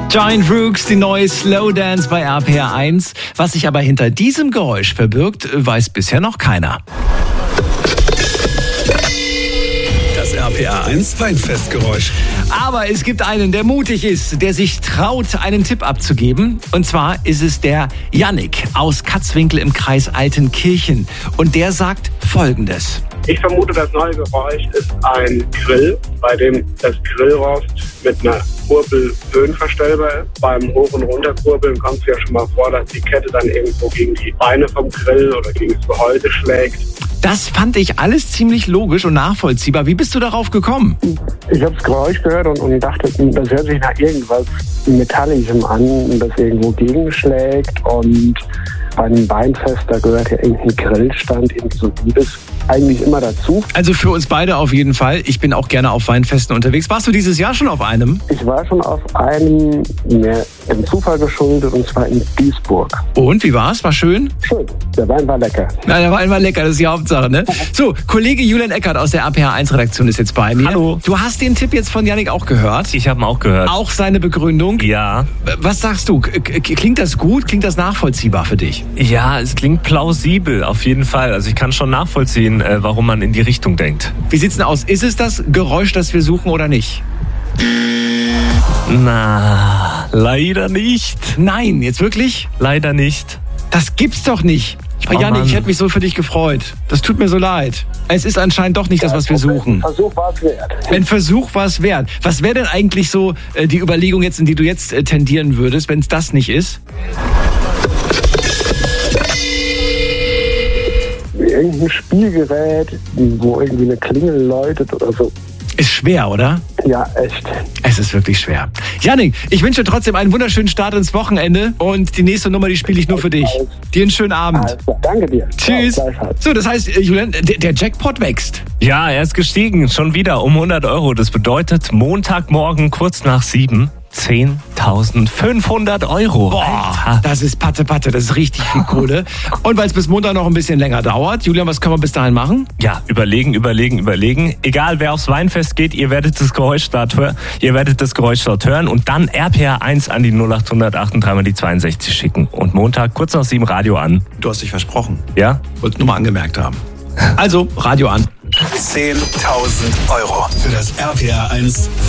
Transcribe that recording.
Giant Rooks, die neue Slow Dance bei RPR 1. Was sich aber hinter diesem Geräusch verbirgt, weiß bisher noch keiner. Das RPR 1 Weinfestgeräusch. Aber es gibt einen, der mutig ist, der sich traut, einen Tipp abzugeben. Und zwar ist es der Yannick aus Katzwinkel im Kreis Altenkirchen. Und der sagt Folgendes. Ich vermute, das neue Geräusch ist ein Grill, bei dem das Grillrost mit einer Kurbel höhenverstellbar ist. Beim Hoch- und Runterkurbeln kommt es ja schon mal vor, dass die Kette dann irgendwo gegen die Beine vom Grill oder gegen das Gehäuse schlägt. Das fand ich alles ziemlich logisch und nachvollziehbar. Wie bist du darauf gekommen? Ich habe das Geräusch gehört und dachte, das hört sich nach irgendwas Metallischem an, das irgendwo gegenschlägt. Und bei einem Weinfest, da gehört ja irgendein Grillstand, irgendwie so Liebes eigentlich immer dazu. Also für uns beide auf jeden Fall. Ich bin auch gerne auf Weinfesten unterwegs. Warst du dieses Jahr schon auf einem? Ich war schon auf einem, mir dem Zufall geschuldet, und zwar in Duisburg. Und, wie war's? War schön? Schön, der Wein war lecker. Na, der Wein war lecker, das ist die Hauptsache, ne? So, Kollege Julian Eckert aus der RPR 1 Redaktion ist jetzt bei mir. Hallo. Du hast den Tipp jetzt von Yannick auch gehört? Ich habe ihn auch gehört. Auch seine Begründung? Ja. Was sagst du? Klingt das gut? Klingt das nachvollziehbar für dich? Ja, es klingt plausibel, auf jeden Fall. Also ich kann schon nachvollziehen, warum man in die Richtung denkt. Wie sieht's denn aus? Ist es das Geräusch, das wir suchen oder nicht? Na, leider nicht. Nein, jetzt wirklich? Leider nicht. Das gibt's doch nicht. Oh, Yannick, Mann. ich hätte mich so für dich gefreut. Das tut mir so leid. Es ist anscheinend doch nicht das, was wir suchen. Versuch war es wert. Ein Versuch war es wert. Was wäre denn eigentlich so die Überlegung jetzt, in die du jetzt tendieren würdest, wenn es das nicht ist? Irgendein Spielgerät, wo irgendwie eine Klingel läutet oder so. Ist schwer, oder? Ja, echt. Es ist wirklich schwer. Yannick, ich wünsche dir trotzdem einen wunderschönen Start ins Wochenende und die nächste Nummer, die spiele ich nur für dich. Dir einen schönen Abend. Also, danke dir. Tschüss. Ja, gleichfalls. So, das heißt, Julian, der Jackpot wächst. Ja, er ist gestiegen, schon wieder um 100 Euro. Das bedeutet Montagmorgen kurz nach 7, 10.500 Euro. Boah, Alter. das ist Patte, das ist richtig viel Kohle. Und weil es bis Montag noch ein bisschen länger dauert, Julian, was können wir bis dahin machen? Ja, überlegen. Egal, wer aufs Weinfest geht, ihr werdet das Geräusch dort hören und dann RPR 1 an die 0800 38 die 62 schicken. Und Montag kurz nach 7 Radio an. Du hast dich versprochen. Ja? Wollt's nur mal angemerkt haben. Also, Radio an. 10.000 Euro für das RPR 1